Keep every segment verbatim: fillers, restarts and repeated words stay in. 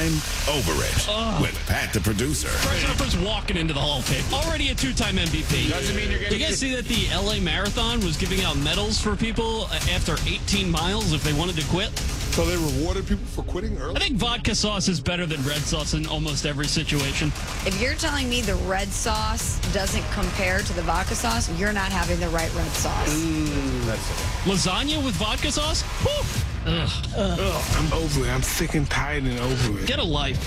time over it Ugh. with Pat the producer. Bryce Harper's walking into the Hall of Fame. Already a two-time M V P. Doesn't mean you're Did getting. you guys see that the L A Marathon was giving out medals for people after eighteen miles if they wanted to quit? So they rewarded people for quitting early? I think vodka sauce is better than red sauce in almost every situation. If you're telling me the red sauce doesn't compare to the vodka sauce, you're not having the right red sauce. Mm, that's it. Lasagna with vodka sauce? Whew. Ugh. Ugh, I'm over it. I'm sick and tired and over it. Get a life.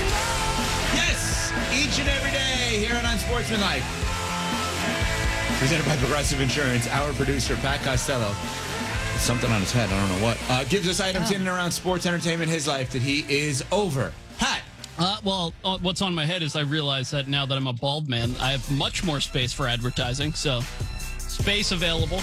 Yes, each and every day here on Unsportsmanlike. Presented by Progressive Insurance, our producer, Pat Costello. It's something on his head, I don't know what. Uh, gives us items Oh. in and around sports, entertainment, his life that he is over. Pat. Uh, well, uh, what's on my head is I realize that now that I'm a bald man, I have much more space for advertising. So, space available.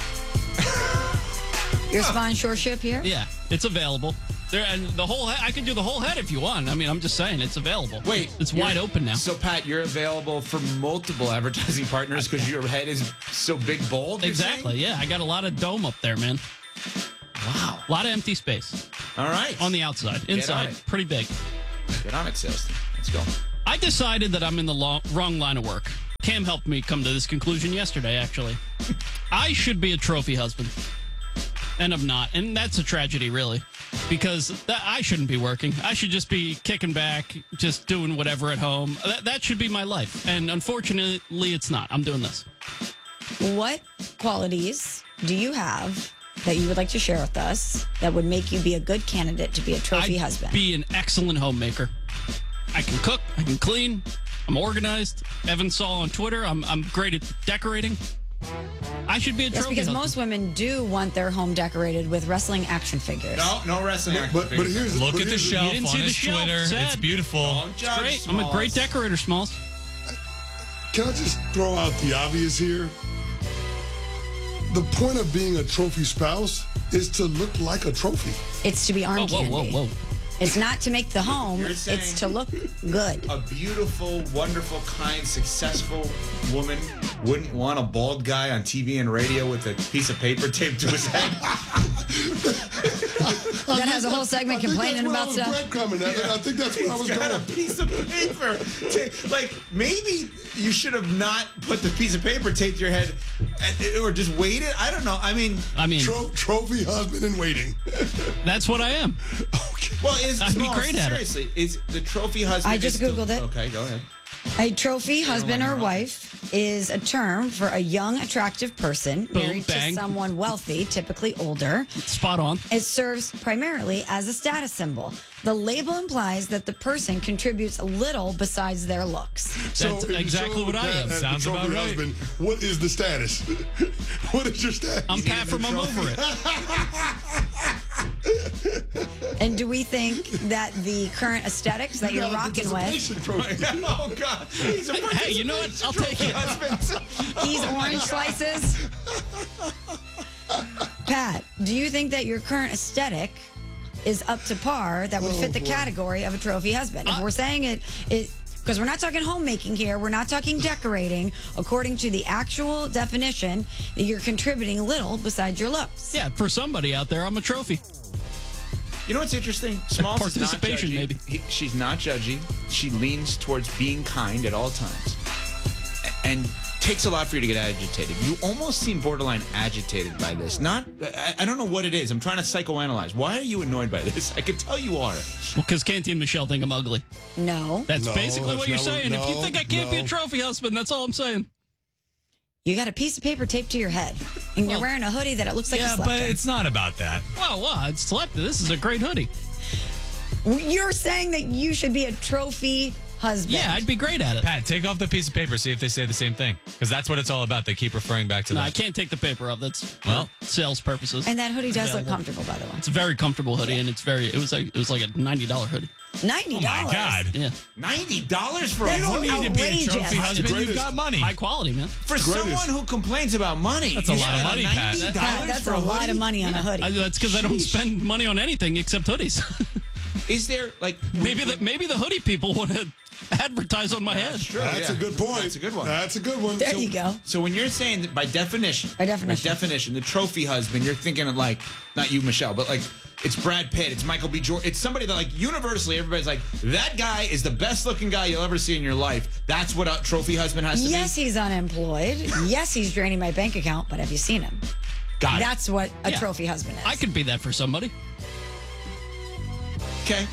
Your sponsorship here? Yeah, it's available. There and the whole. He- I can do the whole head if you want. I mean, I'm just saying it's available. Wait. it's you're- wide open now. So, Pat, you're available for multiple advertising partners because your head is so big, bold? you're Exactly. saying? Yeah, I got a lot of dome up there, man. Wow. A lot of empty space All right. on the outside. on Inside, it. pretty big. Get on it, sales team. Let's go. I decided that I'm in the lo- wrong line of work. Cam helped me come to this conclusion yesterday, actually. I should be a trophy husband. And I'm not. And that's a tragedy, really. Because that, I shouldn't be working. I should just be kicking back, just doing whatever at home. That, that should be my life. And unfortunately, it's not. I'm doing this. What qualities do you have that you would like to share with us that would make you be a good candidate to be a trophy I'd husband? be an excellent homemaker. I can cook. I can clean. I'm organized. Evan saw on Twitter, I'm, I'm great at decorating. I should be a Yes, trophy because husband. most women do want their home decorated with wrestling action figures. No, no wrestling. But, but here's Look but at the here's shelf didn't on see the his shelf. Twitter. Sad. It's beautiful. Don't judge Great. I'm a great Smalls. decorator, Smalls. Can I just throw out the obvious here? The point of being a trophy spouse is to look like a trophy. It's to be arm Whoa, whoa, candy. whoa, whoa. It's not to make the home. You're It's saying- to look good. A beautiful, wonderful, kind, successful woman wouldn't want a bald guy on T V and radio with a piece of paper taped to his head. That has a whole segment complaining about stuff. stuff. I think that's where I was breadcrumbing at. I think that's where I was He's got going. a piece of paper. ta- like, maybe you should have not put the piece of paper taped to your head and, or just waited. I don't know. I mean, I mean, Tro- trophy husband in waiting. that's what I am. Okay. well, is I'd be Smalls, great at it. seriously, is the trophy husband? I just is still- Googled it. Okay, go ahead. A trophy husband or wife is a term for a young, attractive person Boom, married bang. to someone wealthy, typically older. Spot on. It serves primarily as a status symbol. The label implies that the person contributes little besides their looks. That's if you exactly show what I Pat am. as the Sounds trophy about right. husband, what is the status? What is your status? I'm Pat from I'm over it. And do we think that the current aesthetics that You you're got a rocking with, participation trophy. Oh God! He's a Hey, you know what? I'll take it. these orange slices? Pat, do you think that your current aesthetic is up to par that would Oh, fit the boy. category of a trophy husband? If Uh, we're saying it, it because we're not talking homemaking here, we're not talking decorating. According to the actual definition, that you're contributing little besides your looks. Yeah, for somebody out there, I'm a trophy. You know what's interesting? Smalls is not Participation, judgy. maybe. He, she's not judgy. She leans towards being kind at all times, A- and takes a lot for you to get agitated. You almost seem borderline agitated by this. Not, I, I don't know what it is. I'm trying to psychoanalyze. Why are you annoyed by this? I can tell you are. Well, because Canty and Michelle think I'm ugly. No. That's No, basically that's what you're not what- saying. if you no, think I can't be a no. trophy husband, that's all I'm saying. You got a piece of paper taped to your head, and you're Well, wearing a hoodie that it looks like Yeah, you slept but in. it's not about that. Wow, wow, it's slept. This is a great hoodie. You're saying that you should be a trophy husband. Yeah, I'd be great at it. Pat, take off the piece of paper, see if they say the same thing. Because that's what it's all about. They keep referring back to No, that. I can't take the paper off. That's Well. well, sales purposes. And that hoodie does look Available. comfortable, by the way. It's a very comfortable hoodie, and it's very. It was like it was like a ninety dollar hoodie. Ninety Oh dollars. my God. Yeah, Ninety dollars for That's a You don't hoodie? need to be a outrageous. trophy husband. You've greatest. got money. high quality, man. For Greatest. someone who complains about money, That's a you lot of spend money, Pat. ninety dollars Pat, that's for a a lot hoodie? of money on a hoodie. I, that's because I don't spend money on anything except hoodies. Is there like maybe the maybe the hoodie people want to advertise on my head. True, That's yeah. a good point. That's a good one. That's a good one. there So- you go. So when you're saying that by definition, By definition. by definition, the trophy husband, you're thinking of like not you, Michelle, but like It's Brad Pitt. It's Michael B. Jordan. It's somebody that, like, universally, everybody's like, that guy is the best looking guy you'll ever see in your life. That's what a trophy husband has to Yes, be. he's unemployed. Yes, he's draining my bank account, but have you seen him? Got it. That's what a Yeah. trophy husband is. I could be that for somebody. Okay.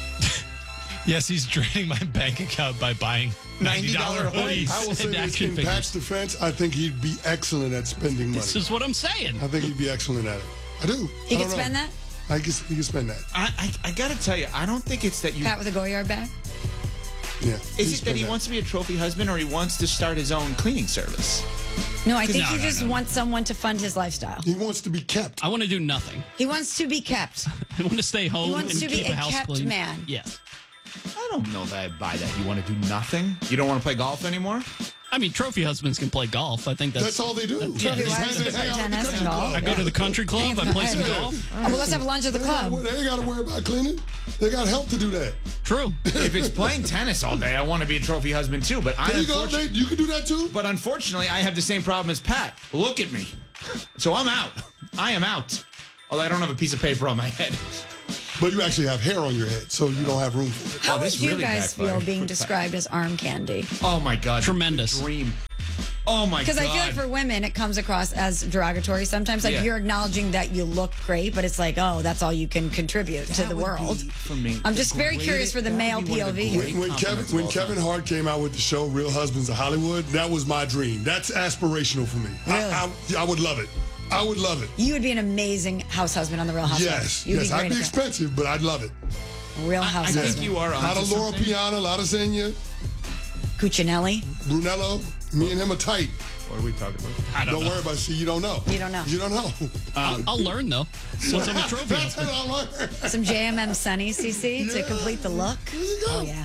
Yes, he's draining my bank account by buying ninety dollars ninety dollar hoodies. I will say And this, action in figures. Pat's defense, I think he'd be excellent at spending money. This is what I'm saying. I think he'd be excellent at it. I do. He I could don't know. spend that? I guess he can spend that. I, I, I got to tell you, I don't think it's that you. Pat with a Goyard bag? Yeah. Is it that he wants to be a trophy husband or he wants to start his own cleaning service? No, I think No, he no, just no. wants someone to fund his lifestyle. He wants to be kept. I want to do nothing. He wants to be kept. I want to stay home He wants and to be keep a a house kept clean. man. Yes. I don't know that I buy that. You want to do nothing? You don't want to play golf anymore? I mean, trophy husbands can play golf. I think that's. That's all they do. Yeah, Trophy they wives hang can play out at the tennis country and golf. club. I go to the country club. I play some Yeah. golf. Oh, well, let's have lunch at the They ain't club. gotta- They ain't got to worry about cleaning. They got help to do that. True. If it's playing tennis all day, I want to be a trophy husband too. But I There you go, unfortunately- Nate. You can do that too. But unfortunately, I have the same problem as Pat. Look at me. So I'm out. I am out. Although I don't have a piece of paper on my head. But you actually have hair on your head, so you don't have room for it. How Oh, would this you really guys feel backfired. being described as arm candy? Oh my God. Tremendous. The dream. Oh my God. Because I feel like for women, it comes across as derogatory. Sometimes, like Yeah. you're acknowledging that you look great, but it's like, oh, that's all you can contribute to That the would world. be, for me, I'm the just very curious greatest- for the that male would be one of the P O V. great When, when Kevin compliments of when all Kevin time. Hart came out with the show Real Husbands of Hollywood, that was my dream. That's aspirational for me. Really? I, I, I would love it. I would love it. You would be an amazing house husband on the Real Housewives. Yes, You'd yes. be I'd great be at that. expensive, but I'd love it. Real I, house I think husband. you are A on lot of Laura Piana, a lot of Xenia, Cuccinelli. Brunello. Me and him are tight. What are we talking about? I don't, Don't know. worry about it. See, you don't know. You don't know. You don't know. I'll, I'll learn though. Once I'm a trophy That's husband. what I learned. Some J M M Sunny, C C, to Yeah. complete the look. There you go. Oh, yeah.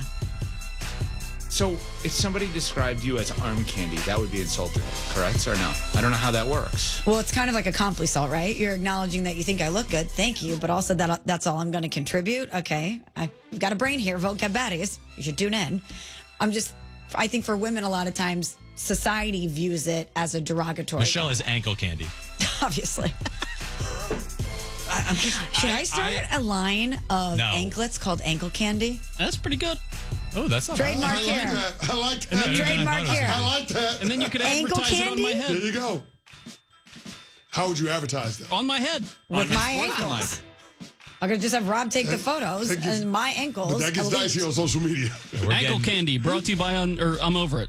So if somebody described you as arm candy, that would be insulting, correct? Or no? I don't know how that works. Well, it's kind of like a complisalt, right? You're acknowledging that you think I look good. Thank you. But also that that's all I'm going to contribute. Okay. I've got a brain here. Vote Kev Baddies. You should tune in. I'm just, I think for women, a lot of times, society views it as a derogatory. Michelle is ankle candy. Obviously. I, I'm just. Should I, start a line of No. anklets called ankle candy? That's pretty good. Oh, that's not bad. Trademark I like here. that. I like that. Trademark here. I like that. And then you could Ankle advertise it on my candy? There head. you go. How would you advertise that? On my head. With On my my ankles. I'm going to just have Rob take the photos that gets- and my ankles. But that gets elite. dicey on social media. We're Ankle getting- candy brought to you by on or I'm over it.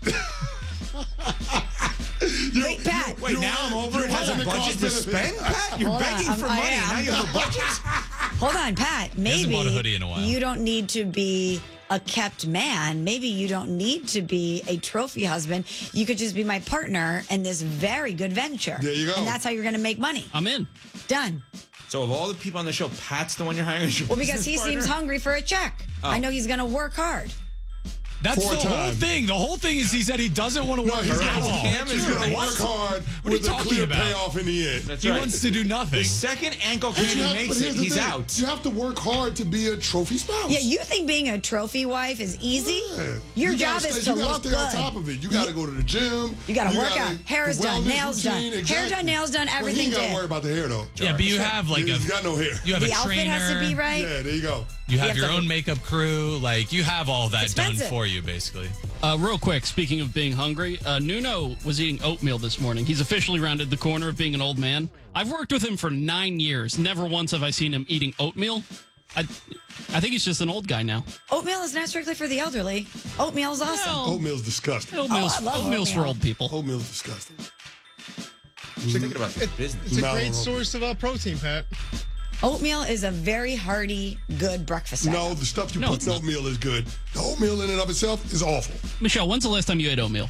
Wait, Pat. Wait, now I'm over it. You're Has a having a budget to cost benefit. spend, Pat? You're Hold on, begging I'm- for I money. am. Now you have a budget? Hold on, Pat. Maybe hasn't bought a hoodie in a while. you don't need to be a kept man. Maybe you don't need to be a trophy husband. You could just be my partner in this very good venture. There you go. And that's how you're going to make money. I'm in. Done. So of all the people on the show, Pat's the one you're hiring as your Well, because he business seems partner? hungry for a check. Oh. I know he's going to work hard. That's Four the whole times. thing. The whole thing is he said he doesn't want to No, work he's at gonna, all. Cam is he's gonna gonna what? work hard What are you with a talking clear about? payoff in the end. That's He right. wants to do nothing. The second ankle But you candy have- makes but it, here's the he's thing. out. You have to work hard to be a trophy spouse. Yeah, you think being a trophy wife is easy? Yeah. Your You job gotta is stay, to you gotta look stay good. on top of it. You got to go to the gym. You got to work gotta- out. Hair is done, wellness nails done. routine, Hair exactly. done, nails done, Well, everything he ain't got to did. worry about the hair though. Yeah, but you have like a He's got no hair. you have The a outfit trainer. has to be right. Yeah, there you go. You have have your to- own makeup crew. Like you have all that Expensive. done for you, basically. Uh, real quick, speaking of being hungry, uh, Nuno was eating oatmeal this morning. He's officially rounded the corner of being an old man. I've worked with him for nine years. Never once have I seen him eating oatmeal. I, I think he's just an old guy now. Oatmeal is not strictly for the elderly. Oatmeal is awesome. Well, Oatmeal's disgusting. oatmeal's, Oh, I love oatmeal's for oatmeal. old people. Oatmeal's disgusting. I'm thinking about the business. It's a Mallow. great source of uh, protein, Pat. Oatmeal is a very hearty, good breakfast item. No, the stuff you No, put it's in not. oatmeal is good. The oatmeal in and of itself is awful. Michelle, when's the last time you ate oatmeal?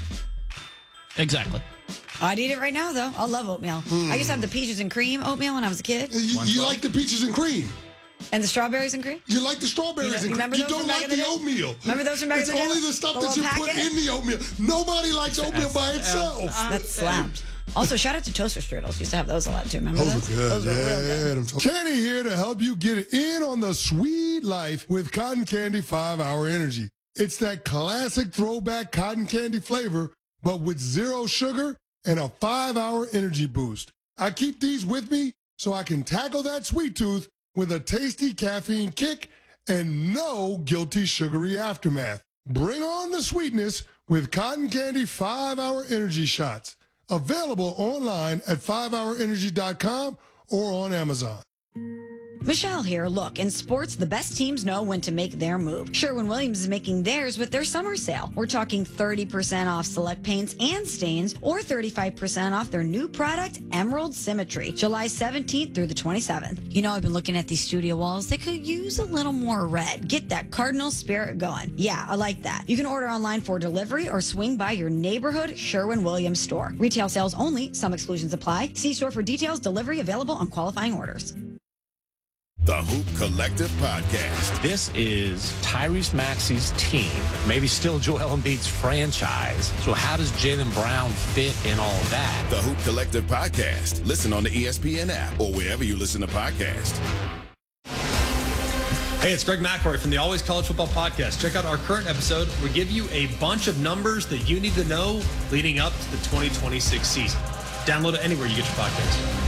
Exactly. I'd eat it right now, though. I love oatmeal. I used to have the peaches and cream oatmeal when I was a kid, You, you like the peaches and cream. and the strawberries and cream. You like the strawberries You and cream. remember You those don't from back like in the the day? oatmeal. Remember those from back It's in the day? only the stuff The that you little put packet? in the oatmeal. Nobody likes oatmeal by itself. That slapped. Also, shout out to toaster strudels. Used to have those a lot too. Remember Those those? are good. Those were real good. Yeah, them to- Kenny here to help you get in on the sweet life with Cotton Candy five hour Energy. It's that classic throwback cotton candy flavor, but with zero sugar and a five hour energy boost. I keep these with me so I can tackle that sweet tooth with a tasty caffeine kick and no guilty sugary aftermath. Bring on the sweetness with Cotton Candy five hour Energy Shots. Available online at five hour energy dot com or on Amazon. Michelle here. Look, in sports, the best teams know when to make their move. Sherwin-Williams is making theirs with their summer sale. We're talking thirty percent off select paints and stains, or thirty-five percent off their new product, Emerald Symmetry, July seventeenth through the twenty-seventh. You know, I've been looking at these studio walls. They could use a little more red. Get that cardinal spirit going. Yeah, I like that. You can order online for delivery or swing by your neighborhood Sherwin-Williams store. Retail sales only. Some exclusions apply. See store for details. Delivery available on qualifying orders. The Hoop Collective Podcast. This is Tyrese Maxey's team, maybe still Joel Embiid's franchise. So how does Jaylen Brown fit in all that? The Hoop Collective Podcast. Listen on the E S P N app or wherever you listen to podcasts. Hey, it's Greg McElroy from the Always College Football Podcast. Check out our current episode. We give you a bunch of numbers that you need to know leading up to the twenty twenty-six season. Download it anywhere you get your podcast.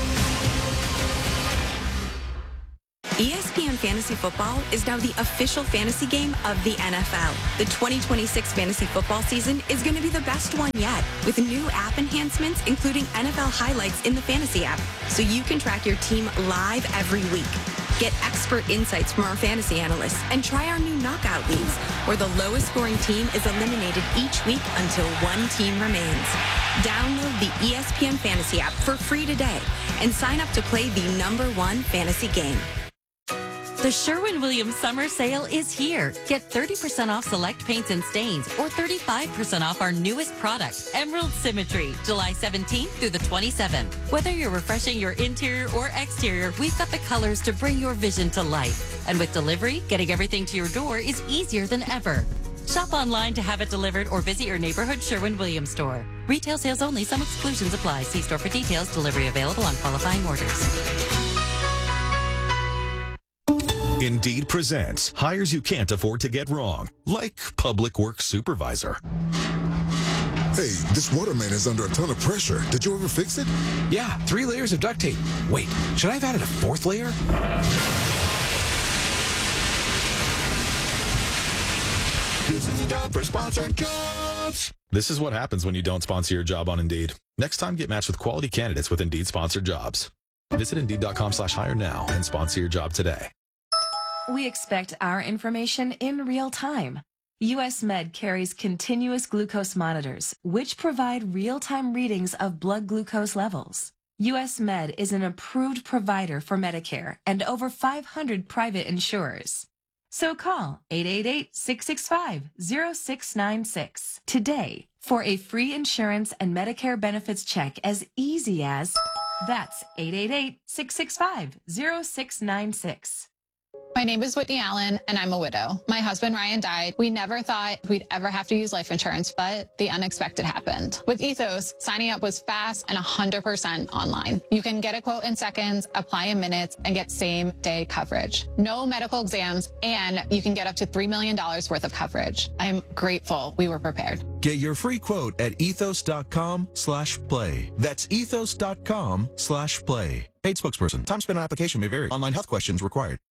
E S P N Fantasy Football is now the official fantasy game of the N F L. The twenty twenty-six fantasy football season is going to be the best one yet, with new app enhancements, including N F L highlights in the fantasy app, so you can track your team live every week. Get expert insights from our fantasy analysts and try our new knockout leagues, where the lowest scoring team is eliminated each week until one team remains. Download the E S P N Fantasy app for free today and sign up to play the number one fantasy game. The Sherwin-Williams summer sale is here. Get thirty percent off select paints and stains, or thirty-five percent off our newest product, Emerald Symmetry, July seventeenth through the twenty-seventh. Whether you're refreshing your interior or exterior, we've got the colors to bring your vision to life. And with delivery, getting everything to your door is easier than ever. Shop online to have it delivered or visit your neighborhood Sherwin-Williams store. Retail sales only. Some exclusions apply. See store for details. Delivery available on qualifying orders. Indeed presents hires you can't afford to get wrong, like public works supervisor. Hey, this waterman is under a ton of pressure. Did you ever fix it? Yeah, three layers of duct tape. Wait, should I have added a fourth layer? This is time for sponsored jobs. This is what happens when you don't sponsor your job on Indeed. Next time, get matched with quality candidates with Indeed sponsored jobs. Visit Indeed.com slash hire now and sponsor your job today. We expect our information in real time. U S Med carries continuous glucose monitors, which provide real-time readings of blood glucose levels. U S Med is an approved provider for Medicare and over five hundred private insurers. So call eight eight eight, six six five, zero six nine six today for a free insurance and Medicare benefits check as easy as, that's eight eight eight, six six five, zero six nine six. My name is Whitney Allen, and I'm a widow. My husband, Ryan, died. We never thought we'd ever have to use life insurance, but the unexpected happened. With Ethos, signing up was fast and one hundred percent online. You can get a quote in seconds, apply in minutes, and get same-day coverage. No medical exams, and you can get up to three million dollars worth of coverage. I'm grateful we were prepared. Get your free quote at ethos.com slash play. That's ethos.com slash play. Paid spokesperson. Time spent on application may vary. Online health questions required.